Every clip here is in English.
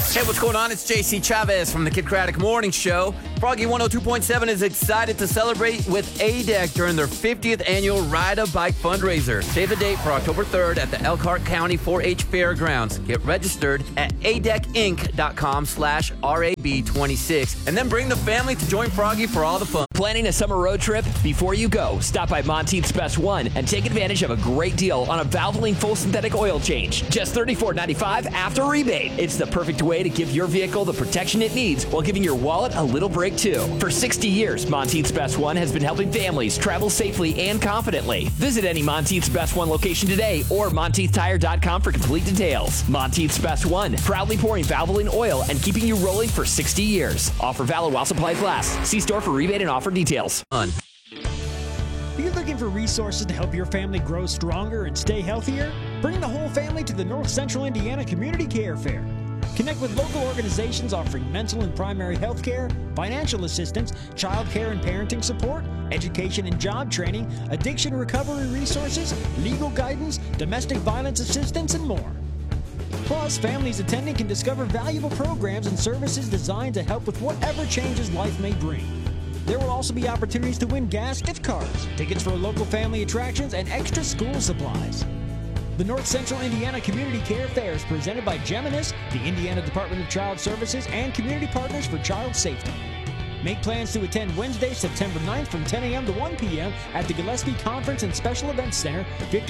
Hey, what's going on? It's JC Chavez from the Kid Craddock Morning Show. Froggy 102.7 is excited to celebrate with ADEC during their 50th annual Ride a Bike fundraiser. Save the date for October 3rd at the Elkhart County 4-H Fairgrounds. Get registered at adecinc.com/RAB26 and then bring the family to join Froggy for all the fun. Planning a summer road trip? Before you go, stop by Monteith's Best One and take advantage of a great deal on a Valvoline full synthetic oil change. Just $34.95 after rebate. It's the perfect way to give your vehicle the protection it needs while giving your wallet a little break too. For 60 years, Monteith's Best One has been helping families travel safely and confidently. Visit any Monteith's Best One location today or MonteithTire.com for complete details. Monteith's Best One, proudly pouring Valvoline oil and keeping you rolling for 60 years. Offer valid while supplies last. See store for rebate and offer details. Are you looking for resources to help your family grow stronger and stay healthier? Bring the whole family to the North Central Indiana Community Care Fair. Connect with local organizations offering mental and primary health care, financial assistance, child care and parenting support, education and job training, addiction recovery resources, legal guidance, domestic violence assistance, and more. Plus, families attending can discover valuable programs and services designed to help with whatever changes life may bring. There will also be opportunities to win gas gift cards, tickets for local family attractions, and extra school supplies. The North Central Indiana Community Care Fair is presented by Geminis, the Indiana Department of Child Services, and Community Partners for Child Safety. Make plans to attend Wednesday, September 9th from 10 a.m. to 1 p.m. at the Gillespie Conference and Special Events Center,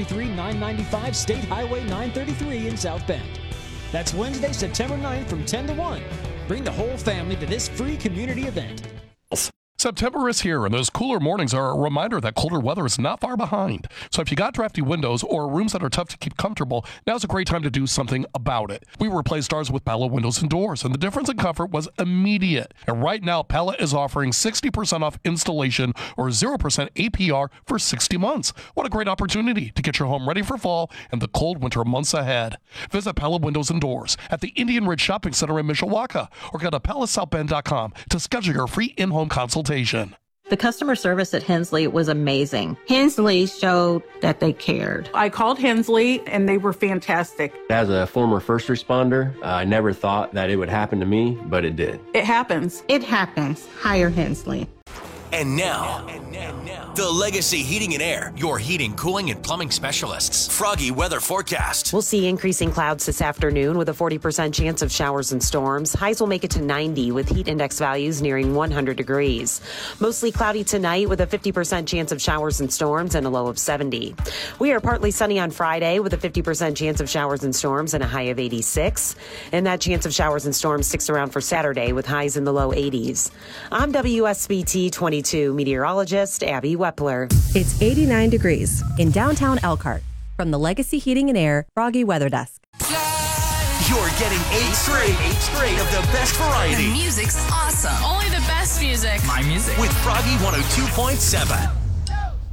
53995 State Highway 933 in South Bend. That's Wednesday, September 9th from 10 to 1. Bring the whole family to this free community event. September is here, and those cooler mornings are a reminder that colder weather is not far behind. So if you got drafty windows or rooms that are tough to keep comfortable, now's a great time to do something about it. We replaced ours with Pella windows and doors, and the difference in comfort was immediate. And right now, Pella is offering 60% off installation or 0% APR for 60 months. What a great opportunity to get your home ready for fall and the cold winter months ahead. Visit Pella Windows and Doors at the Indian Ridge Shopping Center in Mishawaka or go to PellaSouthBend.com to schedule your free in-home consultation. The customer service at Hensley was amazing. Hensley showed that they cared. I called Hensley and they were fantastic. As a former first responder, I never thought that it would happen to me, but it did. It happens. It happens. Hire Hensley. And now, the Legacy Heating and Air, your heating, cooling, and plumbing specialists. Froggy weather forecast. We'll see increasing clouds this afternoon with a 40% chance of showers and storms. Highs will make it to 90 with heat index values nearing 100 degrees. Mostly cloudy tonight with a 50% chance of showers and storms and a low of 70. We are partly sunny on Friday with a 50% chance of showers and storms and a high of 86. And that chance of showers and storms sticks around for Saturday with highs in the low 80s. I'm WSBT 22 meteorologist Abby Wepler. It's 89 degrees in downtown Elkhart. From the Legacy Heating and Air Froggy Weather Desk. You're getting 8 straight of the best variety. The music's awesome. Only the best music. My music. With Froggy 102.7.